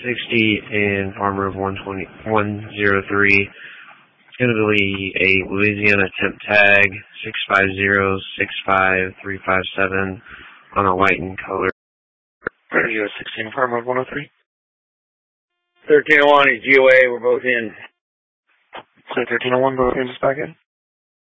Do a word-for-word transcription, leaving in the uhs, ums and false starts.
sixty in Farm Road one twenty, one oh three. It's going to be a Louisiana temp tag, six five zero six five three five seven on a white and color. Radio sixteen, Farm Road one oh three. thirteen oh one is G O A, we're both in. So thirteen oh one, both hands back in.